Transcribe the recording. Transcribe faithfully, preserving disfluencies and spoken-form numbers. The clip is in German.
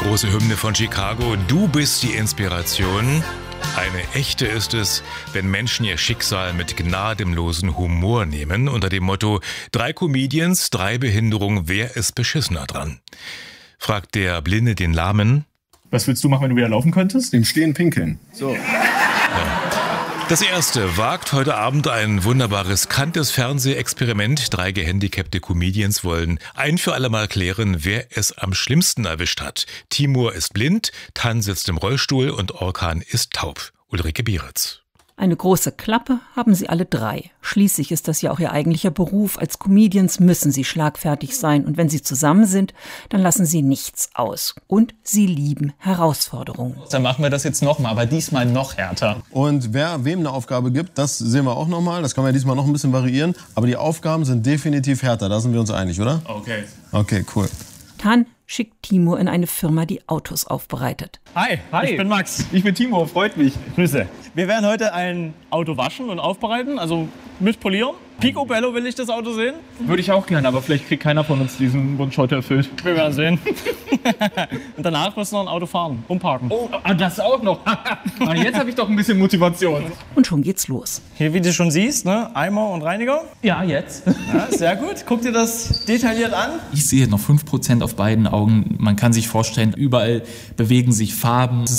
große Hymne von Chicago. Du bist die Inspiration. Eine echte ist es, wenn Menschen ihr Schicksal mit gnadenlosem Humor nehmen, unter dem Motto drei Comedians, drei Behinderungen, wer ist beschissener dran? Fragt der Blinde den Lahmen. Was willst du machen, wenn du wieder laufen könntest? Im Stehen pinkeln. So. Ja. Das erste wagt heute Abend ein wunderbar riskantes Fernsehexperiment. Drei gehandicapte Comedians wollen ein für alle Mal klären, wer es am schlimmsten erwischt hat. Timur ist blind, Tan sitzt im Rollstuhl und Orkan ist taub. Ulrike Bieritz. Eine große Klappe haben sie alle drei. Schließlich ist das ja auch ihr eigentlicher Beruf. Als Comedians müssen sie schlagfertig sein. Und wenn sie zusammen sind, dann lassen sie nichts aus. Und sie lieben Herausforderungen. Dann machen wir das jetzt nochmal, aber diesmal noch härter. Und wer wem eine Aufgabe gibt, das sehen wir auch nochmal. Das kann man ja diesmal noch ein bisschen variieren. Aber die Aufgaben sind definitiv härter. Da sind wir uns einig, oder? Okay. Okay, cool. Tan schickt Timur in eine Firma, die Autos aufbereitet. Hi, Hi. ich bin Max. Ich bin Timo, freut mich. Grüße. Wir werden heute ein Auto waschen und aufbereiten, also mit polieren. Picobello will ich das Auto sehen. Würde ich auch gerne, aber vielleicht kriegt keiner von uns diesen Wunsch heute erfüllt. Wir werden sehen. Und danach müssen wir noch ein Auto fahren, umparken. Oh, das auch noch. Jetzt habe ich doch ein bisschen Motivation. Und schon geht's los. Hier, wie du schon siehst, ne? Eimer und Reiniger. Ja, jetzt. Ja, sehr gut. Guck dir das detailliert an. Ich sehe noch fünf Prozent auf beiden Augen. Man kann sich vorstellen, überall bewegen sich Farben.